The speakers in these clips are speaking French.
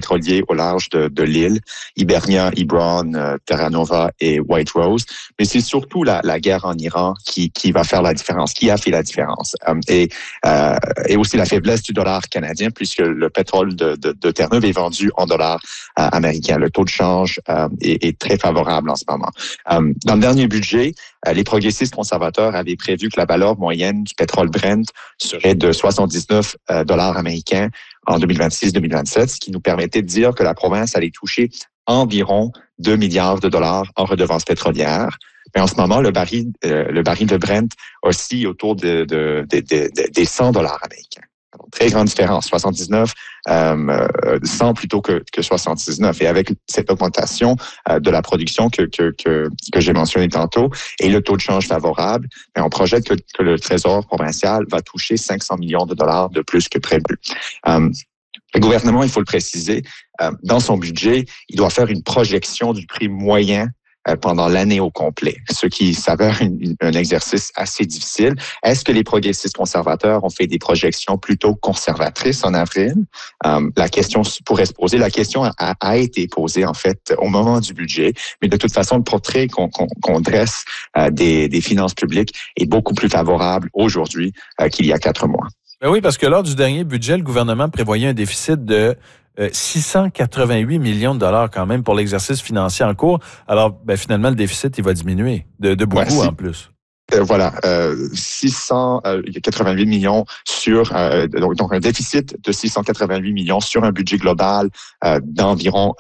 pétroliers au large de l'île, Hibernia, Hebron, Terra Nova et White Rose. Mais c'est surtout la guerre en Iran qui va faire la différence, qui a fait la différence. Et aussi la faiblesse du dollar canadien, puisque le pétrole de Terre-Neuve est vendu en dollars américains. Le taux de change est très favorable en ce moment. Dans le dernier budget, les progressistes conservateurs avaient prévu que la valeur moyenne du pétrole Brent serait de 79 dollars américains en 2026-2027, ce qui nous permettait de dire que la province allait toucher environ 2 milliards de dollars en redevances pétrolières. Mais en ce moment, le baril de Brent oscille autour des 100 dollars américains. Donc, très grande différence, 79, 100 plutôt que 79. Et avec cette augmentation de la production que j'ai mentionné tantôt et le taux de change favorable, on projette que le Trésor provincial va toucher 500 millions de dollars de plus que prévu. Le gouvernement, il faut le préciser, dans son budget, il doit faire une projection du prix moyen pendant l'année au complet, ce qui s'avère un exercice assez difficile. Est-ce que les progressistes conservateurs ont fait des projections plutôt conservatrices en avril? La question pourrait se poser. La question a été posée, en fait, au moment du budget, mais de toute façon, le portrait qu'on dresse des finances publiques est beaucoup plus favorable aujourd'hui qu'il y a 4 mois. Ben oui, parce que lors du dernier budget, le gouvernement prévoyait un déficit de 688 millions de dollars quand même pour l'exercice financier en cours. Alors, finalement, le déficit, il va diminuer de beaucoup en plus. 688 millions sur donc un déficit de 688 millions sur un budget global d'environ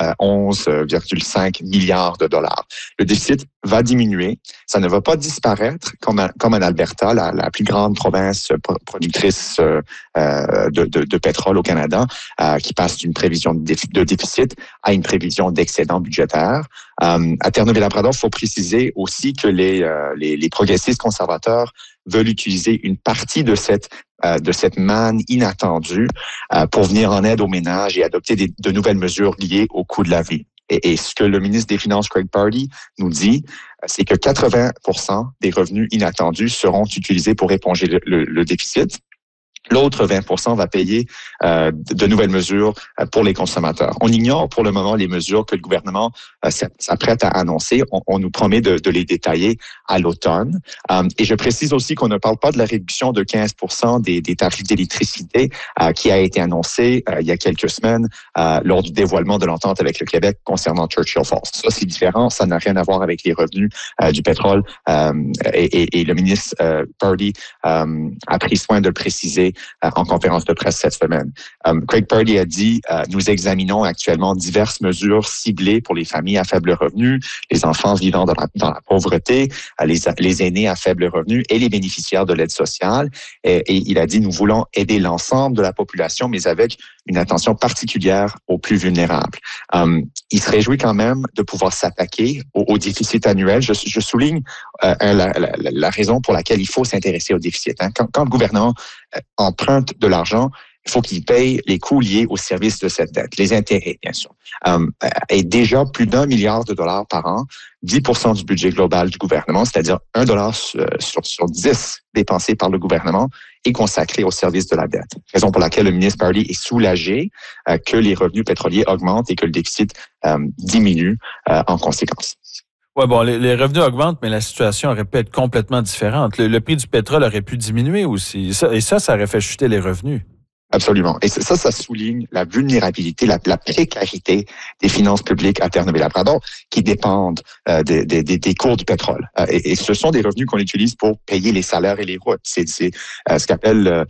11,5 milliards de dollars. Le déficit va diminuer, ça ne va pas disparaître comme en Alberta, la plus grande province productrice de pétrole au Canada, qui passe d'une prévision de déficit à une prévision d'excédent budgétaire. À Terre-Neuve et Labrador, il faut préciser aussi que les progressistes conservateurs veulent utiliser une partie de cette manne inattendue pour venir en aide aux ménages et adopter de nouvelles mesures liées au coût de la vie. Et ce que le ministre des Finances, Craig Pardee, nous dit, c'est que 80% des revenus inattendus seront utilisés pour éponger le déficit. L'autre 20% va payer de nouvelles mesures pour les consommateurs. On ignore pour le moment les mesures que le gouvernement s'apprête à annoncer. On nous promet de les détailler à l'automne. Et je précise aussi qu'on ne parle pas de la réduction de 15% des tarifs d'électricité qui a été annoncée il y a quelques semaines lors du dévoilement de l'entente avec le Québec concernant Churchill Falls. Ça, c'est différent. Ça n'a rien à voir avec les revenus du pétrole. Et le ministre Pardee a pris soin de le préciser en conférence de presse cette semaine. Craig Pardee a dit nous examinons actuellement diverses mesures ciblées pour les familles à faible revenu, les enfants vivant dans la pauvreté, les aînés à faible revenu et les bénéficiaires de l'aide sociale. Et il a dit nous voulons aider l'ensemble de la population, mais avec une attention particulière aux plus vulnérables. Il se réjouit quand même de pouvoir s'attaquer au déficit annuel. Je souligne la raison pour laquelle il faut s'intéresser au déficit. Quand le gouvernement emprunte de l'argent, il faut qu'il paye les coûts liés au service de cette dette, les intérêts, bien sûr. Et déjà, plus d'1 milliard de dollars par an, 10% du budget global du gouvernement, c'est-à-dire $1 sur 10 dépensé par le gouvernement, est consacré au service de la dette. Raison pour laquelle le ministre Pardee est soulagé que les revenus pétroliers augmentent et que le déficit diminue en conséquence. Oui, bon, les revenus augmentent, mais la situation aurait pu être complètement différente. Le prix du pétrole aurait pu diminuer aussi. Et ça aurait fait chuter les revenus. Absolument. Et ça souligne la vulnérabilité, la précarité des finances publiques à Terre-Neuve et Labrador qui dépendent des cours du pétrole. Et ce sont des revenus qu'on utilise pour payer les salaires et les routes. C'est ce qu'appelle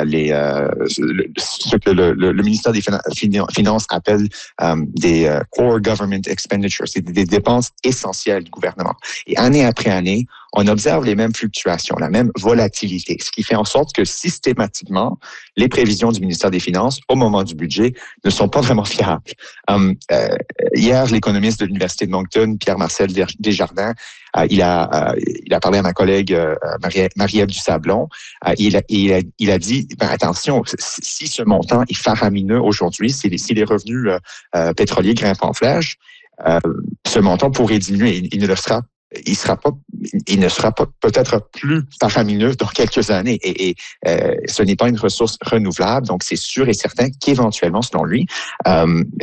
ce que le ministère des Finances appelle des core government expenditures. C'est des dépenses essentielles du gouvernement. Et année après année, on observe les mêmes fluctuations, la même volatilité, ce qui fait en sorte que systématiquement, les prévisions du ministère des Finances au moment du budget ne sont pas vraiment fiables. Hier, l'économiste de l'Université de Moncton, Pierre-Marcel Desjardins, il a parlé à ma collègue Marie-Ève Dusablon. Il a dit, attention, si ce montant est faramineux aujourd'hui, si les revenus pétroliers grimpent en flèche, ce montant pourrait diminuer. Il ne sera pas peut-être plus faramineux dans quelques années. Et ce n'est pas une ressource renouvelable, donc c'est sûr et certain qu'éventuellement, selon lui,